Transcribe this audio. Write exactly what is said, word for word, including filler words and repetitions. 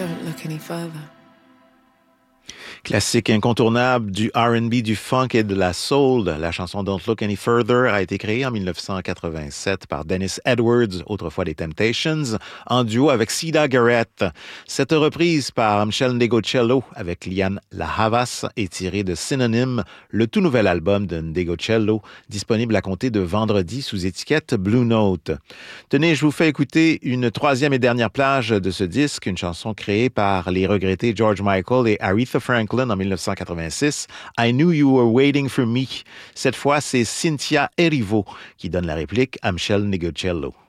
Don't look any further. Classique incontournable du R and B, du funk et de la soul, la chanson Don't Look Any Further a été créée en dix-neuf cent quatre-vingt-sept par Dennis Edwards, autrefois des Temptations, en duo avec Sida Garrett. Cette reprise par Michel Ndegeocello avec Liane La Havas est tirée de Synonym, le tout nouvel album de Ndegeocello, disponible à compter de vendredi sous étiquette Blue Note. Tenez, je vous fais écouter une troisième et dernière plage de ce disque, une chanson créée par les regrettés George Michael et Aretha Franklin en dix-neuf cent quatre-vingt-six, I Knew You Were Waiting for Me. Cette fois, c'est Cynthia Erivo qui donne la réplique à Michel Ndegeocello.